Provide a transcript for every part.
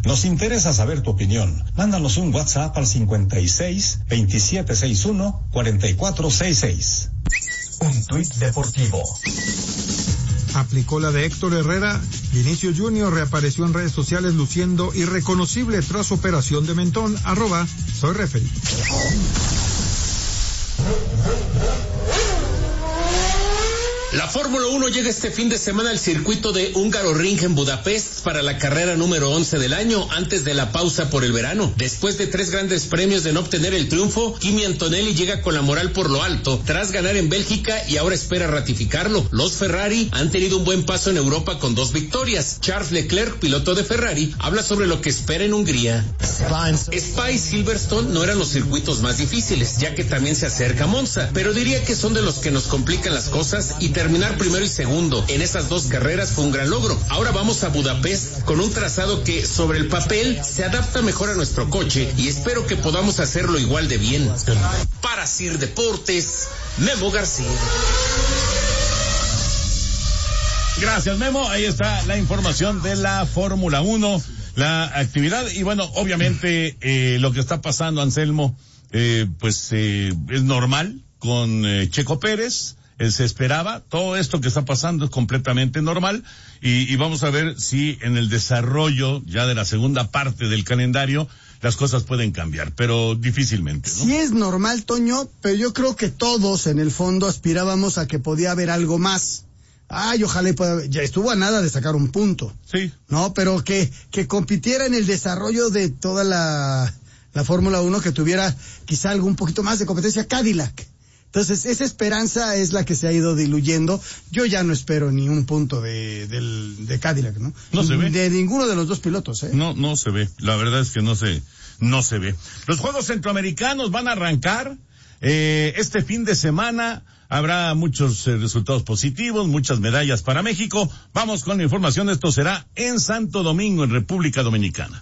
Nos interesa saber tu opinión. Mándanos un WhatsApp al 56 2761 4466. Un tuit deportivo. Aplicó la de Héctor Herrera. Vinicius Junior reapareció en redes sociales luciendo irreconocible tras operación de mentón. @soy referee. La Fórmula 1 llega este fin de semana al circuito de Hungaroring en Budapest para la carrera número 11 del año, antes de la pausa por el verano. Después de 3 grandes premios de no obtener el triunfo, Kimi Antonelli llega con la moral por lo alto, tras ganar en Bélgica y ahora espera ratificarlo. Los Ferrari han tenido un buen paso en Europa con 2 victorias. Charles Leclerc, piloto de Ferrari, habla sobre lo que espera en Hungría. Spa y Silverstone no eran los circuitos más difíciles, ya que también se acerca Monza, pero diría que son de los que nos complican las cosas, y terminar primero y segundo en esas 2 carreras fue un gran logro. Ahora vamos a Budapest con un trazado que sobre el papel se adapta mejor a nuestro coche y espero que podamos hacerlo igual de bien. Para Sir Deportes, Memo García. Gracias, Memo. Ahí está la información de la Fórmula 1, la actividad y bueno, obviamente lo que está pasando, Anselmo, es normal con Checo Pérez. Se esperaba, todo esto que está pasando es completamente normal y vamos a ver si en el desarrollo ya de la segunda parte del calendario las cosas pueden cambiar, pero difícilmente, ¿no? Sí es normal, Toño, pero yo creo que todos en el fondo aspirábamos a que podía haber algo más. Ojalá ya estuvo a nada de sacar un punto. Sí. No, pero que compitiera en el desarrollo de toda la Fórmula 1, que tuviera quizá algo un poquito más de competencia. Cadillac. Entonces, esa esperanza es la que se ha ido diluyendo. Yo ya no espero ni un punto de Cadillac, ¿no? No se ve. De ninguno de los 2 pilotos, ¿eh? No se ve. La verdad es que no se ve. Los Juegos Centroamericanos van a arrancar, este fin de semana. Habrá muchos resultados positivos, muchas medallas para México. Vamos con la información. Esto será en Santo Domingo, en República Dominicana.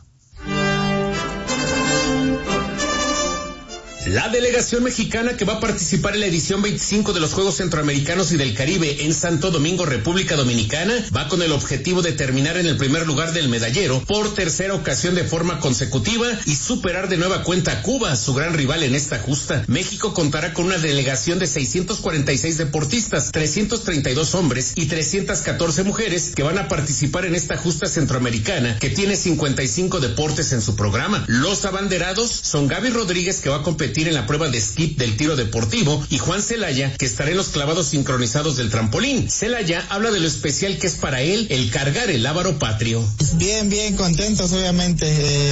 La delegación mexicana que va a participar en la edición 25 de los Juegos Centroamericanos y del Caribe en Santo Domingo, República Dominicana, va con el objetivo de terminar en el primer lugar del medallero por tercera ocasión de forma consecutiva y superar de nueva cuenta a Cuba, su gran rival en esta justa. México contará con una delegación de 646 deportistas, 332 hombres y 314 mujeres que van a participar en esta justa centroamericana, que tiene 55 deportes en su programa. Los abanderados son Gaby Rodríguez, que va a competir en la prueba de skip del tiro deportivo, y Juan Celaya, que estará en los clavados sincronizados del trampolín. Celaya habla de lo especial que es para él el cargar el lábaro patrio. Bien contentos, obviamente,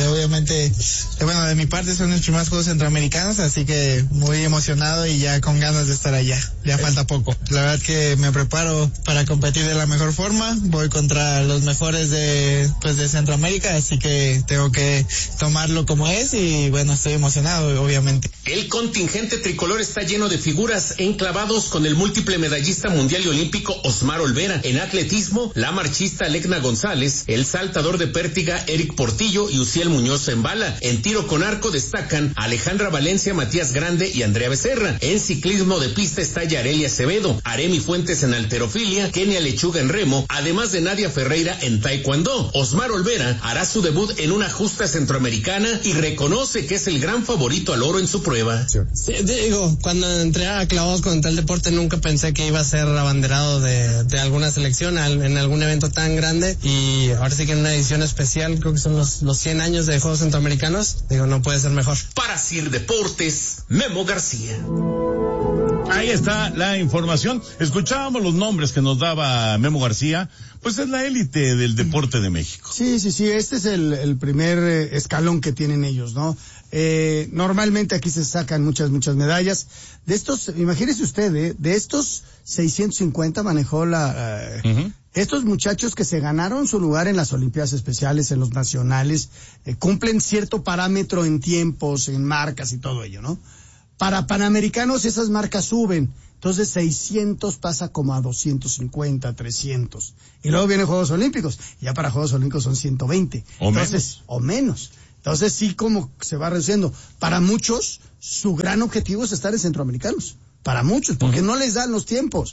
bueno, de mi parte son los primeros Juegos Centroamericanos, así que muy emocionado y ya con ganas de estar allá, ya falta poco. La verdad que me preparo para competir de la mejor forma, voy contra los mejores de Centroamérica, así que tengo que tomarlo como es y bueno, estoy emocionado, obviamente. El contingente tricolor está lleno de figuras enclavados con el múltiple medallista mundial y olímpico Osmar Olvera. En atletismo, la marchista Legna González, el saltador de pértiga Eric Portillo y Uciel Muñoz en bala. En tiro con arco destacan Alejandra Valencia, Matías Grande y Andrea Becerra. En ciclismo de pista está Yareli Acevedo, Aremi Fuentes en halterofilia, Kenia Lechuga en remo, además de Nadia Ferreira en taekwondo. Osmar Olvera hará su debut en una justa centroamericana y reconoce que es el gran favorito al oro en su prueba. Sí, digo, cuando entré a clavados con tal deporte nunca pensé que iba a ser abanderado de alguna selección en algún evento tan grande, y ahora sí que en una edición especial, creo que son los 100 años de Juegos Centroamericanos, digo, no puede ser mejor. Para Sir Deportes, Memo García. Ahí está la información. Escuchábamos los nombres que nos daba Memo García. Pues es la élite del deporte de México. Sí, este es el primer escalón que tienen ellos, ¿no? Normalmente aquí se sacan muchas medallas. De estos, imagínese usted, de estos 650 manejó estos muchachos que se ganaron su lugar en las Olimpiadas Especiales, en los nacionales, cumplen cierto parámetro en tiempos, en marcas y todo ello, ¿no? Para Panamericanos esas marcas suben. Entonces 600 pasa como a 250, 300. Y luego vienen Juegos Olímpicos. Ya para Juegos Olímpicos son 120. O menos. Entonces sí, como se va reduciendo. Para muchos, su gran objetivo es estar en Centroamericanos. Para muchos, porque no les dan los tiempos. Sí.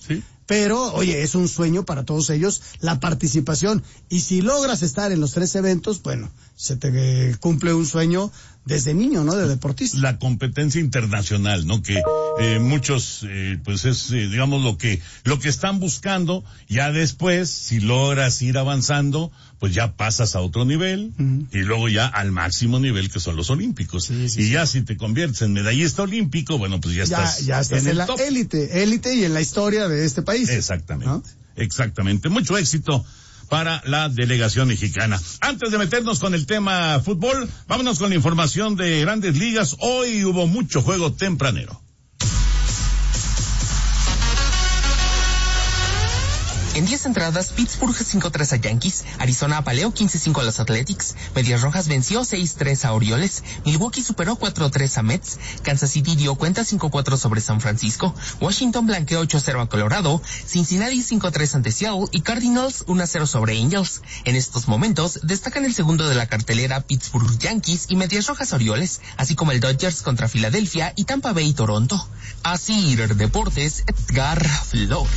pero, oye, es un sueño para todos ellos la participación. Y si logras estar en los 3 eventos, bueno, se te cumple un sueño desde niño, ¿no? De deportista. La competencia internacional, ¿no? Que muchos, pues es, digamos, lo que están buscando. Ya después, si logras ir avanzando, pues ya pasas a otro nivel, y luego ya al máximo nivel, que son los olímpicos. Sí, ya si te conviertes en medallista olímpico, bueno, pues ya estás en la élite y en la historia de este país. Exactamente, ¿no? Exactamente. Mucho éxito para la delegación mexicana. Antes de meternos con el tema fútbol, vámonos con la información de Grandes Ligas. Hoy hubo mucho juego tempranero. En 10 entradas, Pittsburgh 5-3 a Yankees, Arizona apaleó 15-5 a los Athletics, Medias Rojas venció 6-3 a Orioles, Milwaukee superó 4-3 a Mets, Kansas City dio cuenta 5-4 sobre San Francisco, Washington blanqueó 8-0 a Colorado, Cincinnati 5-3 ante Seattle y Cardinals 1-0 sobre Angels. En estos momentos destacan el segundo de la cartelera Pittsburgh Yankees y Medias Rojas Orioles, así como el Dodgers contra Filadelfia y Tampa Bay Toronto. Así Deportes, Edgar Flores.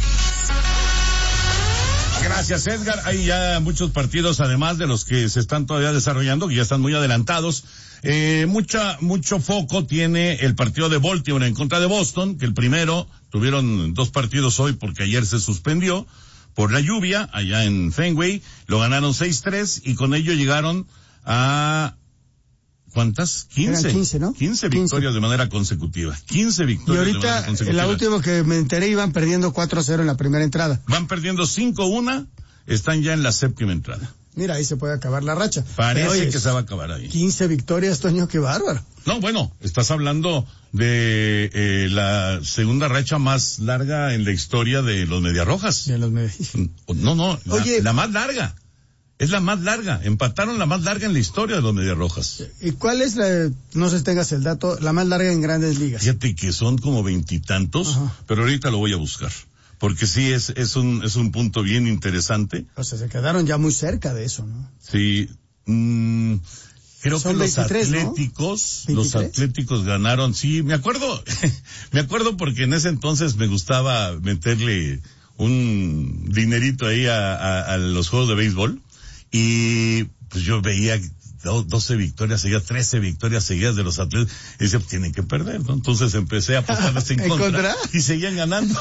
Gracias, Edgar. Hay ya muchos partidos, además de los que se están todavía desarrollando, que ya están muy adelantados. Mucho foco tiene el partido de Baltimore en contra de Boston, que el primero, tuvieron 2 partidos hoy porque ayer se suspendió por la lluvia allá en Fenway, lo ganaron 6-3 y con ello llegaron a... ¿Cuántas? 15. Eran 15, ¿no? 15 victorias de manera consecutiva. 15 victorias de manera consecutiva. Y ahorita, en la última que me enteré, iban perdiendo 4-0 en la primera entrada. Van perdiendo 5-1, están ya en la 7ª entrada. Mira, ahí se puede acabar la racha. Parece que se va a acabar ahí. 15 victorias, Toño, qué bárbaro. No, bueno, estás hablando de la segunda racha más larga en la historia de los Medias Rojas. De los Medias. No, la más larga. Es la más larga. Empataron la más larga en la historia de los Medias Rojas. ¿Y cuál es no sé si tengas el dato, la más larga en Grandes Ligas? Fíjate que son como 20 y tantos, pero ahorita lo voy a buscar. Porque sí es un punto bien interesante. O sea, se quedaron ya muy cerca de eso, ¿no? Sí. Creo que los 23, Atléticos, ¿no? Los Atléticos ganaron, sí, me acuerdo porque en ese entonces me gustaba meterle un dinerito ahí a los juegos de béisbol. Y pues yo veía 12 victorias seguidas, 13 victorias seguidas de los Atléticos. Y decía, pues tienen que perder, ¿no? Entonces empecé a apostarles en contra. Y seguían ganando.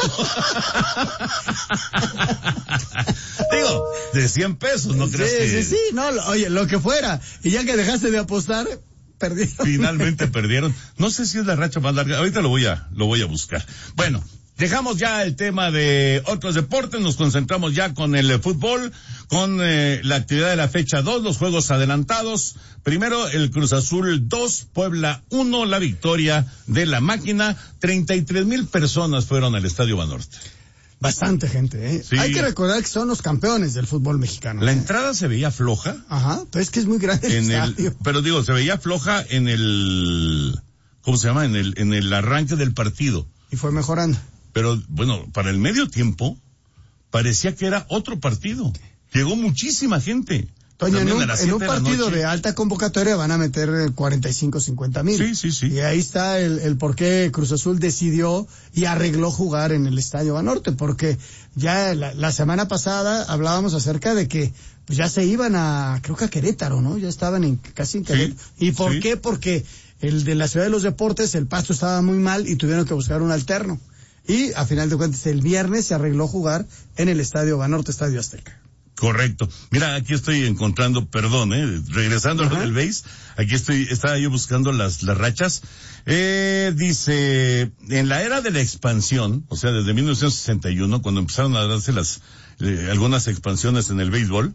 Digo, de 100 pesos, ¿no crees que? Sí, no, oye, lo que fuera. Y ya que dejaste de apostar, perdieron. Finalmente perdieron. No sé si es la racha más larga. Ahorita lo voy a buscar. Bueno. Dejamos ya el tema de otros deportes, nos concentramos ya con el fútbol, con la actividad de la fecha 2, los juegos adelantados. Primero, el Cruz Azul 2, Puebla 1, la victoria de la máquina. 33,000 personas fueron al Estadio Banorte. Bastante gente, ¿eh? Sí. Hay que recordar que son los campeones del fútbol mexicano. La entrada se veía floja. Ajá, pero es que es muy grande el estadio. Pero digo, se veía floja en el, ¿cómo se llama? En el arranque del partido. Y fue mejorando. Pero, bueno, para el medio tiempo, parecía que era otro partido. Llegó muchísima gente. Toño, en un partido de alta convocatoria van a meter 45-50 mil. Sí. Y ahí está el por qué Cruz Azul decidió y arregló jugar en el Estadio Banorte, porque ya la semana pasada hablábamos acerca de que pues ya se iban creo que a Querétaro, ¿no? Ya estaban casi en Querétaro. Sí, ¿y por qué? Porque el de la Ciudad de los Deportes, el pasto estaba muy mal y tuvieron que buscar un alterno. Y a final de cuentas el viernes se arregló jugar en el Estadio Banorte, Estadio Azteca. Correcto. Mira, aquí estoy encontrando, regresando al base, aquí estaba yo buscando las rachas. Dice, en la era de la expansión, o sea, desde 1961, cuando empezaron a darse algunas expansiones en el béisbol,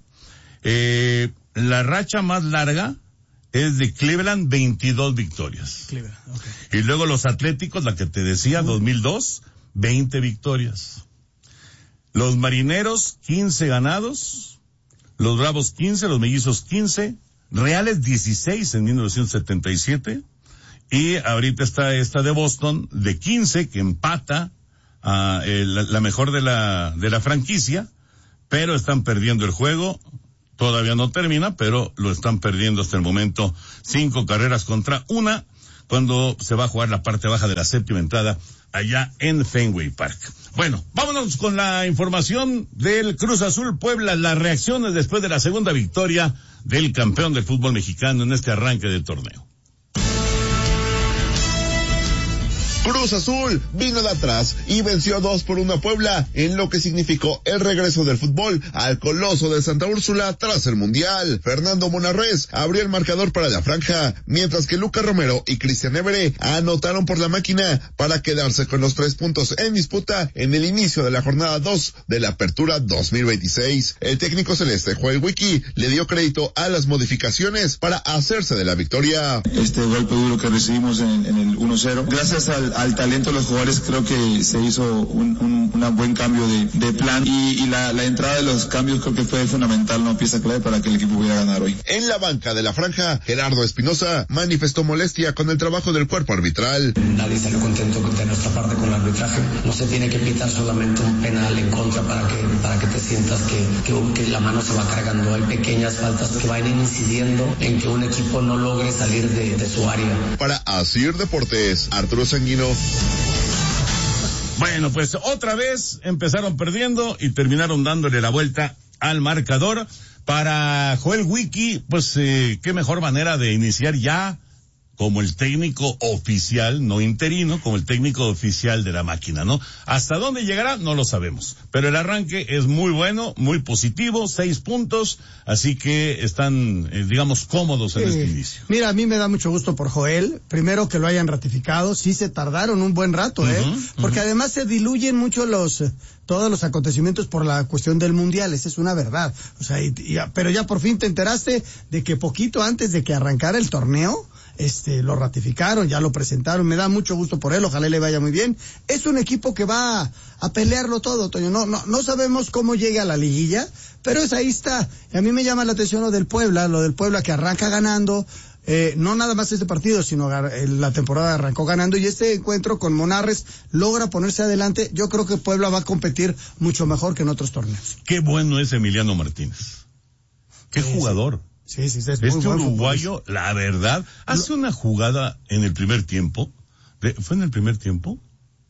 la racha más larga es de Cleveland, 22 victorias. Cleveland, okay. Y luego los Atléticos, la que te decía, 2002, 20 victorias. Los Marineros, 15 ganados. Los Bravos, 15. Los Mellizos, 15. Reales, 16 en 1977. Y ahorita está esta de Boston, de 15, que empata a la mejor de la franquicia. Pero están perdiendo el juego. Todavía no termina, pero lo están perdiendo hasta el momento. 5 carreras contra 1. cuando se va a jugar la parte baja de la séptima entrada allá en Fenway Park. Bueno, vámonos con la información del Cruz Azul Puebla, las reacciones después de la segunda victoria del campeón del fútbol mexicano en este arranque del torneo. Cruz Azul vino de atrás y venció 2-1 a Puebla, en lo que significó el regreso del fútbol al Coloso de Santa Úrsula tras el Mundial. Fernando Monarrez abrió el marcador para la franja, mientras que Lucas Romero y Cristian Évere anotaron por la máquina para quedarse con los 3 puntos en disputa en el inicio de la jornada 2 de la Apertura 2026. El técnico celeste Joel Wiki le dio crédito a las modificaciones para hacerse de la victoria. Este golpe duro que recibimos en el 1-0, gracias al talento de los jugadores, creo que se hizo un buen cambio de plan y la entrada de los cambios creo que fue fundamental, una pieza clave para que el equipo pudiera ganar hoy. En la banca de la franja, Gerardo Espinosa manifestó molestia con el trabajo del cuerpo arbitral. Nadie salió contento de nuestra parte con el arbitraje. No se tiene que pitar solamente un penal en contra para que te sientas que la mano se va cargando. Hay pequeñas faltas que van incidiendo en que un equipo no logre salir de su área. Para Asir Deportes, Arturo Sanguino. Bueno, pues otra vez empezaron perdiendo y terminaron dándole la vuelta al marcador. Para Joel Wiki, pues qué mejor manera de iniciar ya como el técnico oficial, no interino, como el técnico oficial de la máquina, ¿no? ¿Hasta dónde llegará? No lo sabemos. Pero el arranque es muy bueno, muy positivo, 6 puntos, así que están, digamos, cómodos en este inicio. Mira, a mí me da mucho gusto por Joel, primero que lo hayan ratificado, sí se tardaron un buen rato, porque además se diluyen mucho todos los acontecimientos por la cuestión del Mundial, esa es una verdad. O sea, pero ya por fin te enteraste de que poquito antes de que arrancara el torneo, lo ratificaron, ya lo presentaron, me da mucho gusto por él, ojalá le vaya muy bien. Es un equipo que va a pelearlo todo, Toño, no sabemos cómo llegue a la liguilla, pero ahí está. Y a mí me llama la atención lo del Puebla que arranca ganando, no nada más este partido, sino la temporada arrancó ganando, y este encuentro con Monarrez logra ponerse adelante. Yo creo que Puebla va a competir mucho mejor que en otros torneos. Qué bueno es Emiliano Martínez, qué jugador. Sí, es este uruguayo, la verdad, hace una jugada en el primer tiempo. ¿Fue en el primer tiempo?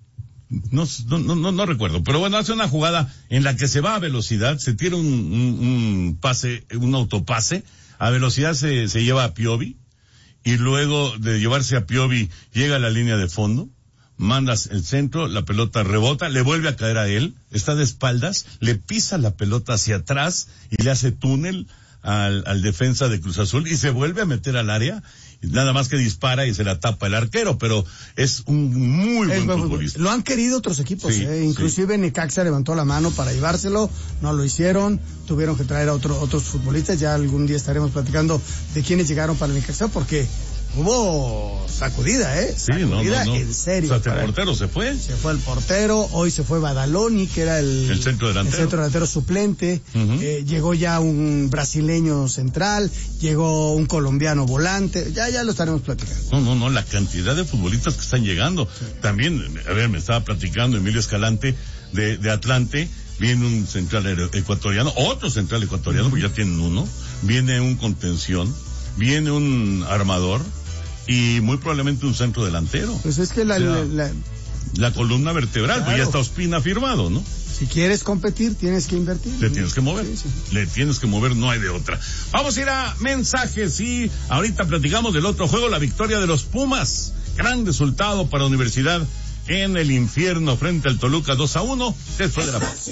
No recuerdo, pero bueno, hace una jugada en la que se va a velocidad, se tira un pase, un autopase, a velocidad se lleva a Piovi, y luego de llevarse a Piovi llega a la línea de fondo, mandas el centro, la pelota rebota, le vuelve a caer a él, está de espaldas, le pisa la pelota hacia atrás y le hace túnel al defensa de Cruz Azul y se vuelve a meter al área, nada más que dispara y se la tapa el arquero, pero es un muy buen futbolista. Lo han querido otros equipos, inclusive Necaxa levantó la mano para llevárselo, no lo hicieron, tuvieron que traer a otros futbolistas, ya algún día estaremos platicando de quiénes llegaron para el Necaxa, porque hubo sacudida, sacudida en serio. O sea, el portero se fue. Se fue el portero, hoy se fue Badaloni, que era el centro delantero suplente. Llegó ya un brasileño central, llegó un colombiano volante, ya lo estaremos platicando. No, la cantidad de futbolistas que están llegando. Sí. También, me estaba platicando Emilio Escalante de Atlante, viene un central ecuatoriano, otro central ecuatoriano, porque ya tienen uno, viene un contención, viene un armador y muy probablemente un centro delantero. Pues es que la columna vertebral, pues ya está Ospina firmado, ¿no? Si quieres competir, tienes que invertir. Le tienes que mover. Sí. Le tienes que mover, no hay de otra. Vamos a ir a mensajes y ahorita platicamos del otro juego, la victoria de los Pumas. Gran resultado para Universidad en el infierno frente al Toluca 2-1 después de la pausa.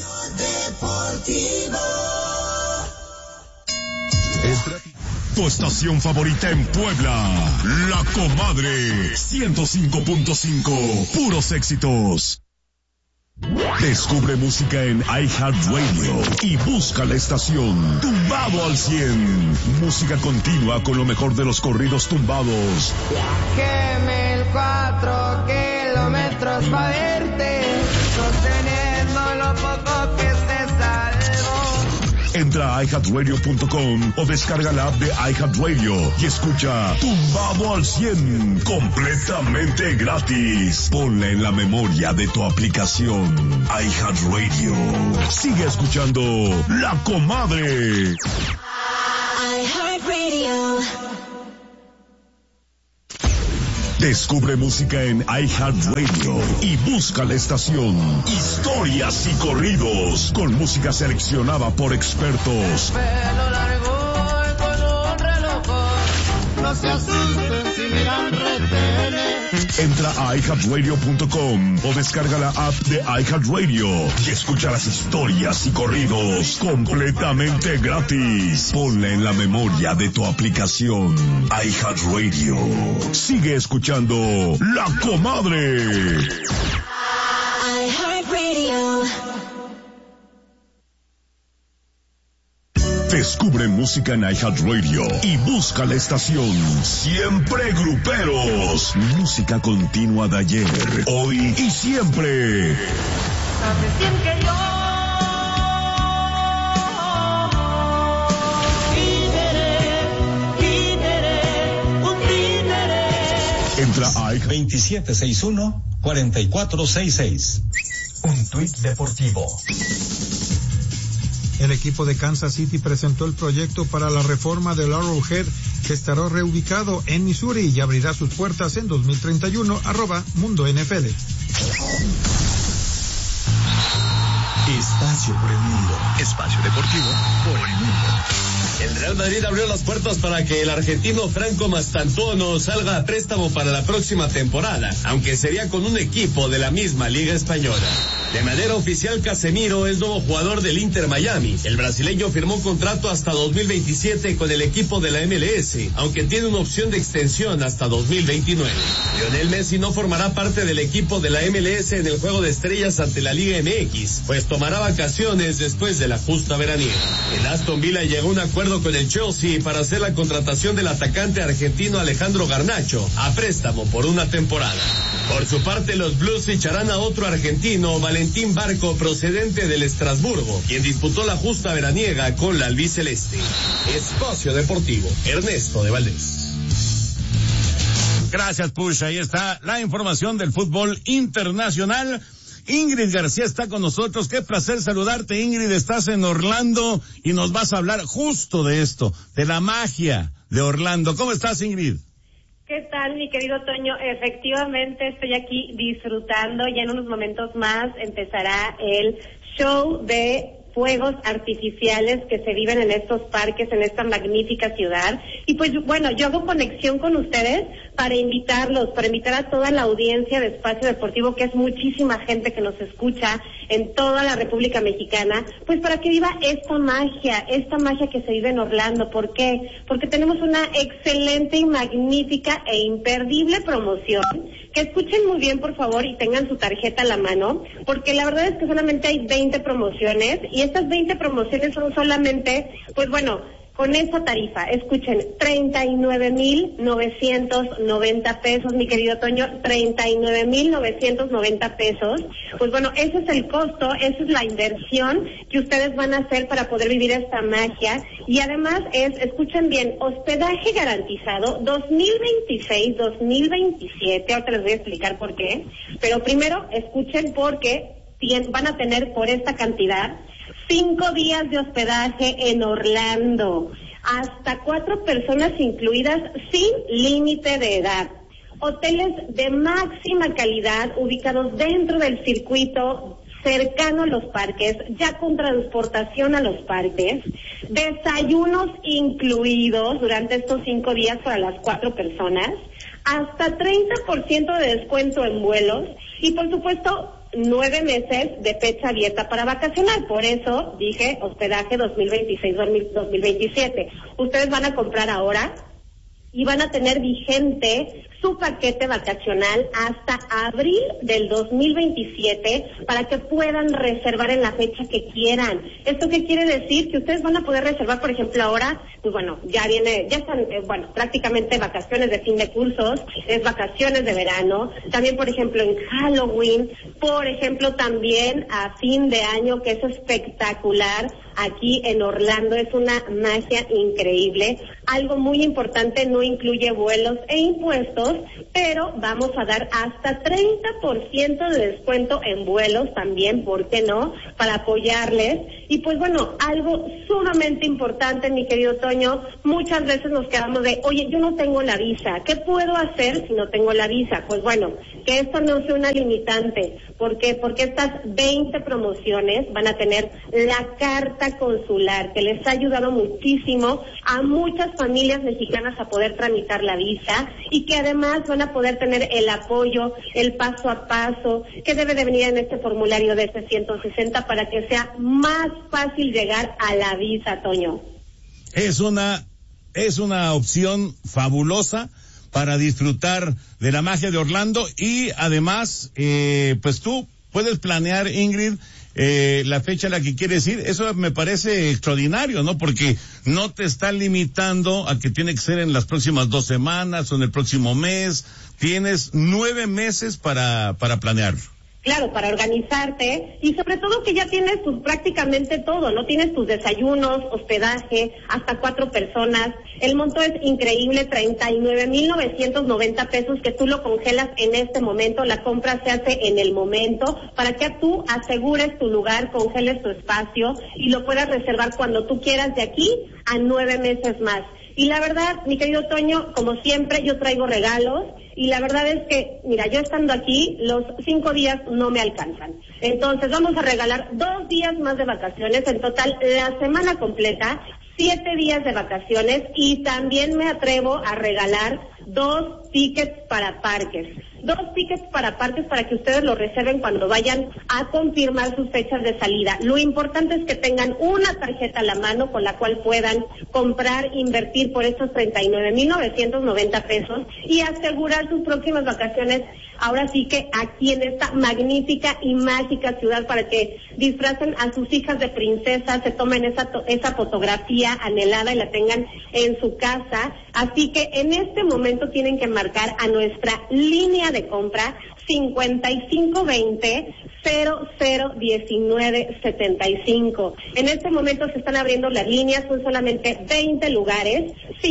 Tu estación favorita en Puebla, La Comadre, 105.5, puros éxitos. Descubre música en iHeartRadio y busca la estación Tumbado al 100. Música continua con lo mejor de los corridos tumbados. Viajé 1004 kilómetros para verte, sosteniendo lo poco que se salvó. Entra a iHeartRadio.com o descarga la app de iHeartRadio y escucha Tumbado al 100 completamente gratis. Ponla en la memoria de tu aplicación iHeartRadio. Sigue escuchando La Comadre. iHeartRadio. Descubre música en iHeartRadio y busca la estación Historias y Corridos con música seleccionada por expertos. Pelo largo con un reloj, no se asusten si miran retenes. Entra a iHeartRadio.com o descarga la app de iHeartRadio y escucha las historias y corridos completamente gratis. Ponla en la memoria de tu aplicación iHeartRadio. Sigue escuchando La Comadre. iHeartRadio. Descubre música en iHeartRadio y busca la estación Siempre Gruperos. Música continua de ayer, hoy y siempre. Sabes bien que yo un títere. Entra a 2761-4466. Un tuit deportivo. El equipo de Kansas City presentó el proyecto para la reforma del Arrowhead, que estará reubicado en Missouri y abrirá sus puertas en 2031. @Mundo NFL. Espacio por el mundo. Espacio deportivo por el mundo. El Real Madrid abrió las puertas para que el argentino Franco Mastantuono salga a préstamo para la próxima temporada, aunque sería con un equipo de la misma Liga Española. De manera oficial, Casemiro es nuevo jugador del Inter Miami. El brasileño firmó contrato hasta 2027 con el equipo de la MLS, aunque tiene una opción de extensión hasta 2029. Lionel Messi no formará parte del equipo de la MLS en el Juego de Estrellas ante la Liga MX, pues tomará vacaciones después de la justa veraniega. El Aston Villa llegó a un acuerdo con el Chelsea para hacer la contratación del atacante argentino Alejandro Garnacho a préstamo por una temporada. Por su parte, los Blues ficharán a otro argentino, Valentín Barco, procedente del Estrasburgo, quien disputó la justa veraniega con la albiceleste. Espacio Deportivo, Ernesto de Valdés. Gracias, Push. Ahí está la información del fútbol internacional. Ingrid García está con nosotros. Qué placer saludarte, Ingrid. Estás en Orlando y nos vas a hablar justo de esto, de la magia de Orlando. ¿Cómo estás, Ingrid? ¿Qué tal, mi querido Toño? Efectivamente, estoy aquí disfrutando. Ya en unos momentos más empezará el show de fuegos artificiales que se viven en estos parques, en esta magnífica ciudad. Y pues bueno, yo hago conexión con ustedes para invitar a toda la audiencia de Espacio Deportivo, que es muchísima gente que nos escucha en toda la República Mexicana, pues para que viva esta magia que se vive en Orlando. ¿Por qué? Porque tenemos una excelente y magnífica e imperdible promoción. Que escuchen muy bien, por favor, y tengan su tarjeta a la mano, porque la verdad es que solamente hay 20 promociones, y estas 20 promociones son solamente, pues bueno, con esta tarifa, escuchen, 39,990 pesos, mi querido Toño, 39,990 pesos. Pues bueno, ese es el costo, esa es la inversión que ustedes van a hacer para poder vivir esta magia. Y además escuchen bien, hospedaje garantizado 2026, 2027, ahorita les voy a explicar por qué. Pero primero, escuchen porque van a tener por esta cantidad 5 días de hospedaje en Orlando, hasta 4 personas incluidas, sin límite de edad. Hoteles de máxima calidad ubicados dentro del circuito, cercano a los parques, ya con transportación a los parques, desayunos incluidos durante estos 5 días para las 4 personas, hasta 30% de descuento en vuelos y por supuesto 9 meses de fecha abierta para vacacionar. Por eso dije hospedaje 2026-2027. Ustedes van a comprar ahora y van a tener vigente su paquete vacacional hasta abril del 2027 para que puedan reservar en la fecha que quieran. ¿Esto qué quiere decir? Que ustedes van a poder reservar, por ejemplo, ahora, pues bueno, ya están, prácticamente vacaciones de fin de cursos, es vacaciones de verano, también, por ejemplo, en Halloween, por ejemplo, también a fin de año, que es espectacular. Aquí en Orlando es una magia increíble. Algo muy importante, no incluye vuelos e impuestos pero vamos a dar hasta 30% de descuento en vuelos también, ¿por qué no?, para apoyarles. Y pues bueno, algo sumamente importante, mi querido Toño, muchas veces nos quedamos de, oye, yo no tengo la visa, ¿qué puedo hacer si no tengo la visa? Pues bueno, que esto no sea una limitante. ¿Por qué? Porque estas 20 promociones van a tener la carta consular, que les ha ayudado muchísimo a muchas familias mexicanas a poder tramitar la visa, y que además van a poder tener el apoyo, el paso a paso, que debe de venir en este formulario de 160 para que sea más fácil llegar a la visa, Toño. Es una opción fabulosa para disfrutar de la magia de Orlando, y además, pues tú puedes planear, Ingrid, la fecha a la que quieres ir. Eso me parece extraordinario, ¿no? Porque no te está limitando a que tiene que ser en las próximas 2 semanas o en el próximo mes. Tienes 9 meses para planear. Claro, para organizarte, y sobre todo que ya tienes pues prácticamente todo, ¿no? Tienes tus desayunos, hospedaje, hasta 4 personas. El monto es increíble, 39,990 pesos, que tú lo congelas en este momento. La compra se hace en el momento para que tú asegures tu lugar, congeles tu espacio y lo puedas reservar cuando tú quieras, de aquí a 9 meses más. Y la verdad, mi querido Toño, como siempre, yo traigo regalos, y la verdad es que, mira, yo estando aquí, los 5 días no me alcanzan. Entonces vamos a regalar 2 días más de vacaciones, en total la semana completa, 7 días de vacaciones, y también me atrevo a regalar 2 tickets para parques. 2 tickets para parques para que ustedes lo reserven cuando vayan a confirmar sus fechas de salida. Lo importante es que tengan una tarjeta a la mano con la cual puedan comprar, invertir por estos 39,990 pesos y asegurar sus próximas vacaciones, ahora sí que aquí en esta magnífica y mágica ciudad, para que disfracen a sus hijas de princesas, se tomen esa fotografía anhelada y la tengan en su casa. Así que en este momento tienen que marcar a nuestra línea de compra 5520-001975. En este momento se están abriendo las líneas, son solamente 20 lugares.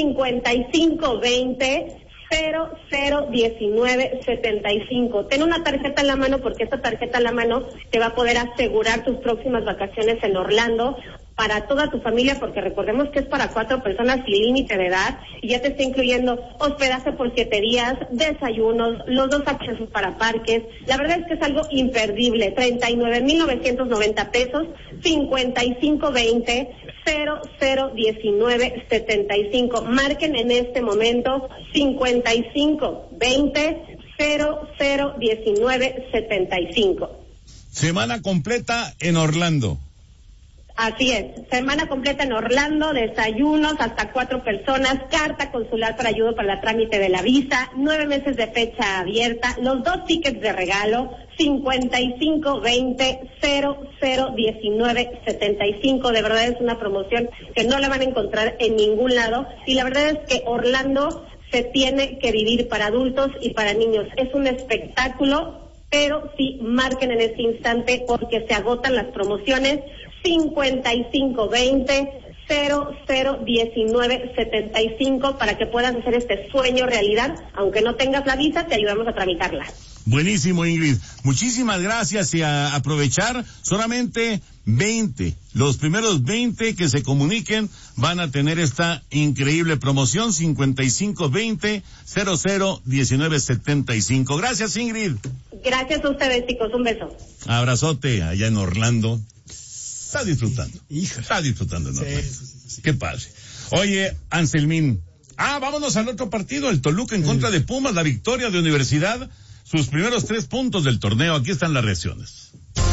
5520-001975. Ten una tarjeta en la mano, porque esta tarjeta en la mano te va a poder asegurar tus próximas vacaciones en Orlando para toda tu familia, porque recordemos que es para 4 personas sin límite de edad, y ya te está incluyendo hospedaje por 7 días, desayunos, los 2 accesos para parques. La verdad es que es algo imperdible. 39,990 pesos, 5520-001975. Marquen en este momento 5520-001975. Semana completa en Orlando. Así es, semana completa en Orlando, desayunos hasta 4 personas, carta consular para ayuda para el trámite de la visa, 9 meses de fecha abierta, los 2 tickets de regalo, 5520-001975. De verdad es una promoción que no la van a encontrar en ningún lado, y la verdad es que Orlando se tiene que vivir para adultos y para niños. Es un espectáculo, pero sí marquen en este instante porque se agotan las promociones. 5520-001975 para que puedas hacer este sueño realidad. Aunque no tengas la visa, te ayudamos a tramitarla. Buenísimo, Ingrid. Muchísimas gracias, y a aprovechar solamente 20. Los primeros 20 que se comuniquen van a tener esta increíble promoción, 5520-001975. Gracias, Ingrid. Gracias a ustedes, chicos. Un beso. Abrazote allá en Orlando. Está disfrutando. Está disfrutando, ¿no? Sí. Qué padre. Oye, Anselmín. Vámonos al otro partido, el Toluca en contra de Pumas, la victoria de Universidad, sus primeros 3 puntos del torneo. Aquí están las reacciones.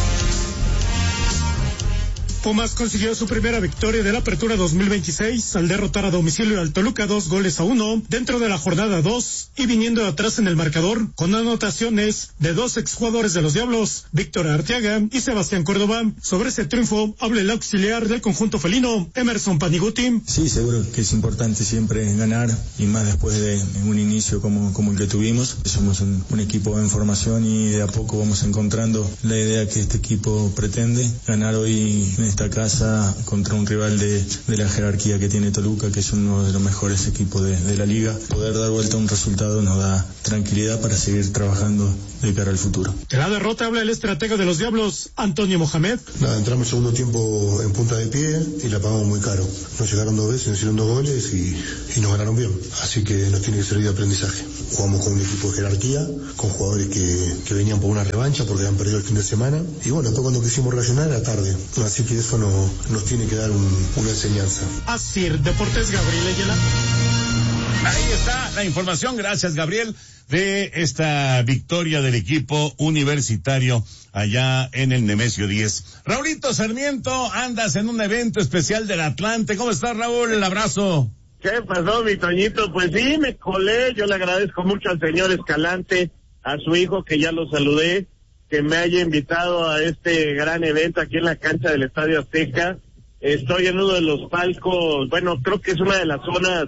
Pumas consiguió su primera victoria de la Apertura 2026 al derrotar a domicilio al Toluca 2-1 dentro de la jornada 2 y viniendo de atrás en el marcador con anotaciones de 2 exjugadores de los Diablos, Víctor Arteaga y Sebastián Córdoba. Sobre ese triunfo habla el auxiliar del conjunto felino, Emerson Paniguti. Sí, seguro que es importante siempre ganar, y más después de un inicio como el que tuvimos. Somos un equipo en formación y de a poco vamos encontrando la idea que este equipo pretende. Ganar hoy esta casa contra un rival de la jerarquía que tiene Toluca, que es uno de los mejores equipos de la liga. Poder dar vuelta a un resultado nos da tranquilidad para seguir trabajando de cara al futuro. De la derrota habla el estratega de los Diablos, Antonio Mohamed. Entramos segundo tiempo en punta de pie y la pagamos muy caro. Nos llegaron 2 veces, nos hicieron 2 goles y nos ganaron bien. Así que nos tiene que servir de aprendizaje. Jugamos con un equipo de jerarquía, con jugadores que venían por una revancha porque habían perdido el fin de semana. Y bueno, después cuando quisimos reaccionar era tarde. Así que eso nos tiene que dar una enseñanza. Asir Deportes, Gabriel Ayala. Ahí está la información, gracias Gabriel, de esta victoria del equipo universitario allá en el Nemesio 10. Raulito Sarmiento, andas en un evento especial del Atlante. ¿Cómo estás, Raúl? El abrazo. ¿Qué pasó, mi Toñito? Pues sí, me colé. Yo le agradezco mucho al señor Escalante, a su hijo, que ya lo saludé, que me haya invitado a este gran evento aquí en la cancha del Estadio Azteca. Estoy en uno de los palcos, bueno, creo que es una de las zonas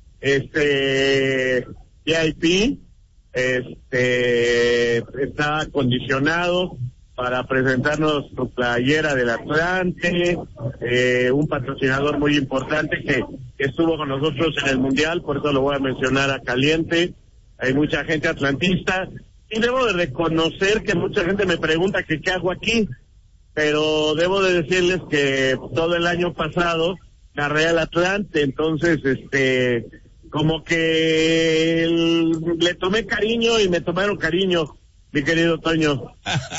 VIP, está acondicionado para presentarnos su playera del Atlante, un patrocinador muy importante que estuvo con nosotros en el Mundial, por eso lo voy a mencionar a caliente. Hay mucha gente atlantista y debo de reconocer que mucha gente me pregunta que qué hago aquí, pero debo de decirles que todo el año pasado narré al Atlante, entonces como que le tomé cariño y me tomaron cariño, mi querido Toño.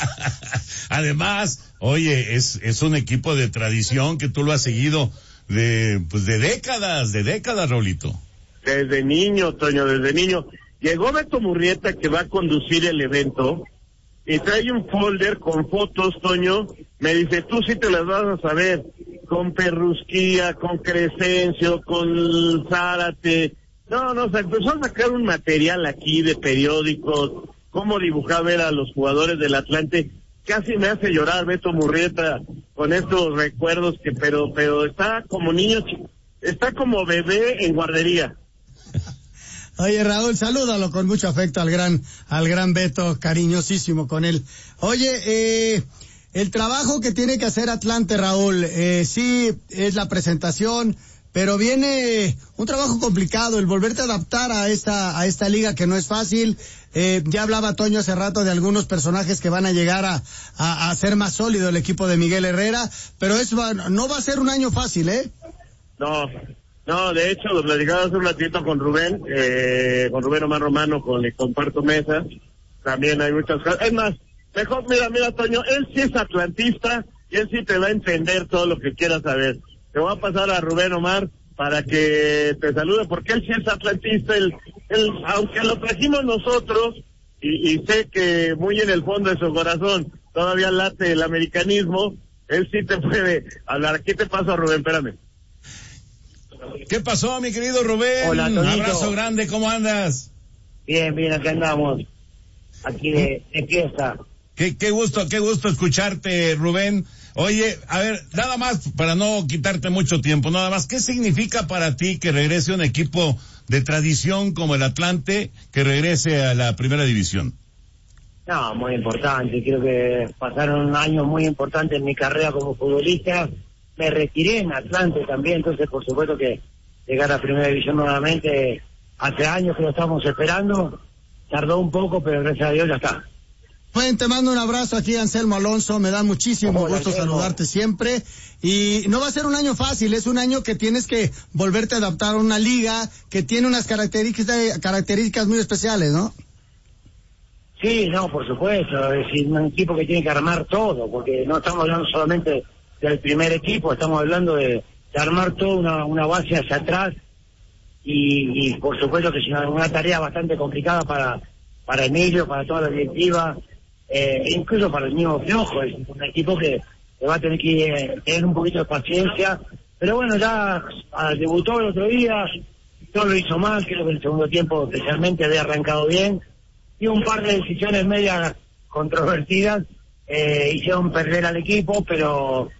Además, oye, es un equipo de tradición que tú lo has seguido de décadas, Raulito. Desde niño, Toño, desde niño. Llegó Beto Murrieta, que va a conducir el evento, y trae un folder con fotos, Toño. Me dice, tú sí te las vas a saber, con Perrusquía, con Crescencio, con Zárate. No, se empezó a sacar un material aquí de periódicos, cómo dibujaba a los jugadores del Atlante. Casi me hace llorar Beto Murrieta con estos recuerdos pero está como niño, está como bebé en guardería. Oye, Raúl, salúdalo con mucho afecto al gran Beto, cariñosísimo con él. Oye, el trabajo que tiene que hacer Atlante, Raúl, sí, es la presentación, pero viene un trabajo complicado, el volverte a adaptar a esta liga que no es fácil. Ya hablaba Toño hace rato de algunos personajes que van a llegar a ser más sólido el equipo de Miguel Herrera, pero eso no va a ser un año fácil, ¿eh? No, de hecho, lo platicaba hace un ratito con Rubén Omar Romano, le comparto mesa. También hay muchas cosas. Es más, mejor, mira, Toño, él sí es atlantista y él sí te va a entender todo lo que quieras saber. Te voy a pasar a Rubén Omar para que te salude, porque él sí es atlantista, él, aunque lo trajimos nosotros, y sé que muy en el fondo de su corazón todavía late el americanismo, él sí te puede hablar. Aquí te paso a Rubén, espérame. ¿Qué pasó, mi querido Rubén? Hola, Tonito. Un abrazo grande, ¿cómo andas? Bien, aquí andamos, aquí de fiesta. Qué gusto escucharte, Rubén. Oye, a ver, nada más, para no quitarte mucho tiempo, nada más, ¿qué significa para ti que regrese un equipo de tradición como el Atlante, que regrese a la primera división? No, muy importante, creo que pasaron años muy importantes en mi carrera como futbolista, me retiré en Atlante también, entonces por supuesto que llegar a primera división nuevamente, hace años que lo estamos esperando, tardó un poco, pero gracias a Dios ya está. Bueno, te mando un abrazo aquí, Anselmo Alonso, me da muchísimo gusto saludarte siempre, y no va a ser un año fácil, es un año que tienes que volverte a adaptar a una liga que tiene unas características muy especiales, ¿no? Sí, no, por supuesto, es un equipo que tiene que armar todo, porque no estamos hablando solamente del primer equipo, estamos hablando de armar toda una base hacia atrás, y por supuesto que es una tarea bastante complicada para Emilio, para toda la directiva, incluso para el mismo Piojo. Es un equipo que va a tener que tener un poquito de paciencia, pero bueno, ya debutó el otro día, todo lo hizo mal, creo que el segundo tiempo especialmente había arrancado bien, y un par de decisiones medias controvertidas hicieron perder al equipo, pero